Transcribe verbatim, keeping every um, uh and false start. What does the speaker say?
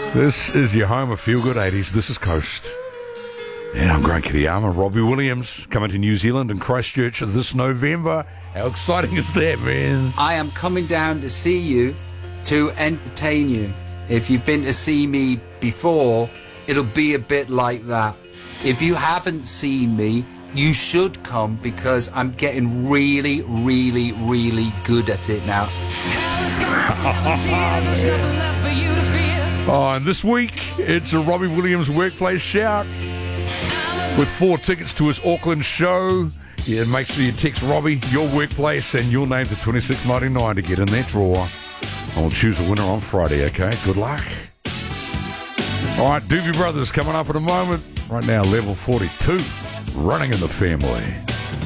This is your home of Feel Good eighties. This is Coast. And I'm Grant Kiriyama. Robbie Williams coming to New Zealand and Christchurch this November. How exciting is that, man? I am coming down to see you to entertain you. If you've been to see me before, it'll be a bit like that. If you haven't seen me, you should come because I'm getting really, really, really good at it now. Oh, and this week, it's a Robbie Williams Workplace Shout with four tickets to his Auckland show. Yeah, make sure you text Robbie, your workplace, and your name to twenty-six ninety-nine to get in that draw. I'll choose a winner on Friday, okay? Good luck. All right, Doobie Brothers coming up in a moment. Right now, level forty-two, Running in the Family.